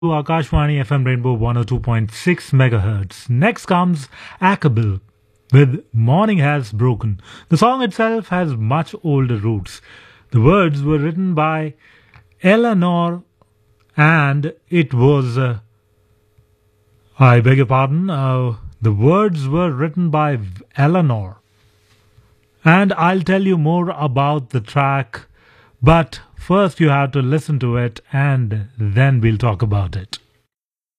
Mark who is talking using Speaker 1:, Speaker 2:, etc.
Speaker 1: Akashwani FM Rainbow 102.6 megahertz. Next comes Akabil with Morning Has Broken. The song itself has much older roots. The words were written by Eleanor and it was, I beg your pardon, the words were written by Eleanor. And I'll tell you more about the track, but first you have to listen to it and then we'll talk about it.